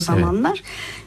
zamanlar.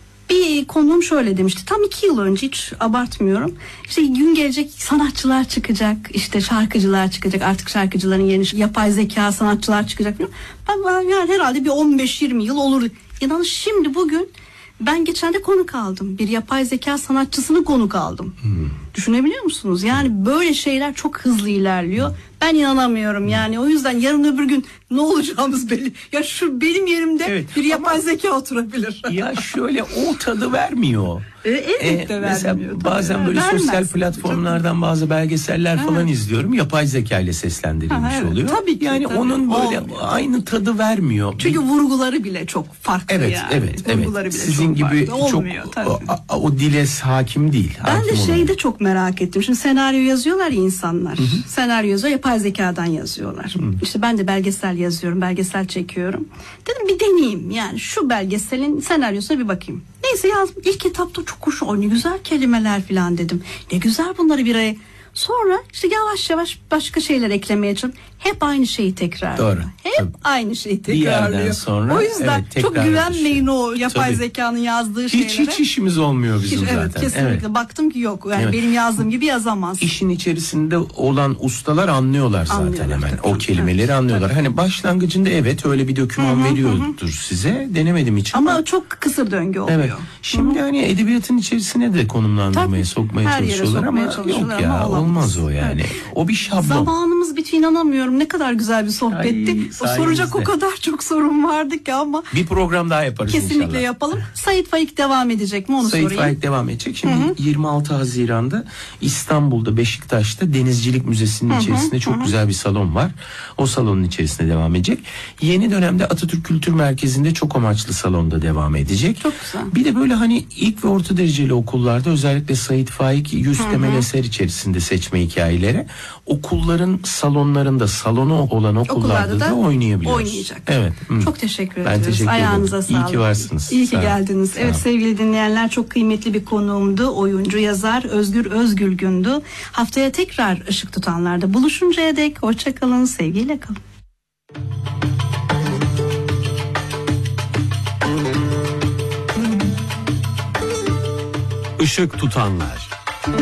Bir konuğum şöyle demişti. Tam 2 yıl önce, hiç abartmıyorum. İşte gün gelecek, sanatçılar çıkacak, işte şarkıcılar çıkacak. Artık şarkıcıların yeni yapay zeka sanatçılar çıkacak. Ben yani herhalde bir 15-20 yıl olur. İnanın şimdi bugün ben geçen de konuk aldım. Bir yapay zeka sanatçısını konuk aldım. Düşünebiliyor musunuz? Yani böyle şeyler çok hızlı ilerliyor. Ben inanamıyorum yani. O yüzden yarın öbür gün ne olacağımız belli. Ya şu benim yerimde bir yapay zeka oturabilir. Ya şöyle o tadı vermiyor. Elbette mesela vermiyor. bazen böyle Vermez. sosyal platformlardan bazı belgeseller falan izliyorum. Yapay zeka ile seslendirilmiş oluyor. Tabii ki, yani tabii. onun böyle Olmuyor. aynı tadı vermiyor. Çünkü vurguları bile çok farklı Evet, yani. evet. Vurguları bile Sizin çok gibi farklı. çok Olmuyor, tabii. o dile hakim değil. Ben hakim de olan. şeyde çok merak ettim. Şimdi senaryo yazıyorlar ya insanlar. Senaryo yazıyor, yapay zekadan yazıyorlar. İşte ben de belgesel yazıyorum, belgesel çekiyorum. Dedim bir deneyeyim. Yani şu belgeselin senaryosuna bir bakayım. Neyse yazdım. İlk etapta çok hoş, ne güzel kelimeler falan dedim. Ne güzel bunları bir araya. Sonra işte yavaş yavaş başka şeyler eklemeye çalışıyorum. Hep aynı şeyi tekrarlıyor. Doğru. Hep Tabii. aynı şeyi Bir yerden tekrarlıyor. sonra, o yüzden evet, çok tekrar güvenmeyin o yapay Tabii. zekanın yazdığı şeylere. Hiç işimiz olmuyor bizim zaten. Evet, kesinlikle. Baktım ki yok. Yani benim yazdığım gibi yazamaz. İşin içerisinde olan ustalar anlıyorlar zaten hemen. tabii. O kelimeleri anlıyorlar. Hani başlangıcında evet öyle bir doküman veriyordur size. Denemedim hiç Ama çok kısır döngü oluyor. Evet. Şimdi hani edebiyatın içerisine de konumlandırmaya, sokmaya Her yere çalışıyorlar sokmaya ama çalışıyorlar yok ya, ama olamaz. olmaz o yani. Evet. O bir şablon. Zamanımız bitiyor, inanamıyorum. Ne kadar güzel bir sohbetti. Ay, O soracak o sayenizde. kadar çok sorun vardı ki ama Bir program daha yaparız kesinlikle inşallah. yapalım. Sait Faik devam edecek mi onu Sait sorayım. Faik devam edecek. Şimdi 26 Haziran'da İstanbul'da Beşiktaş'ta Denizcilik Müzesi'nin içerisinde çok güzel bir salon var. O salonun içerisinde devam edecek. Yeni dönemde Atatürk Kültür Merkezi'nde çok amaçlı salonda devam edecek. Çok güzel. Bir de böyle hani ilk ve orta dereceli okullarda özellikle Sait Faik 100 temel eser içerisinde seçme hikayeleri okulların salonlarında, salonu olan okullarda da oynayabiliyoruz. Oynayacak. Evet. Çok teşekkür Ben ederiz. teşekkür Ayağınıza ederim. İyi sağlık. ki varsınız. İyi ki Sağ olun. geldiniz. Sağ Evet olun. sevgili dinleyenler, çok kıymetli bir konuğumdu. Oyuncu, yazar Özgür Özgülgün'dü. Haftaya tekrar Işık Tutanlar'da buluşuncaya dek hoşça kalın, sevgiyle kalın. Işık Tutanlar.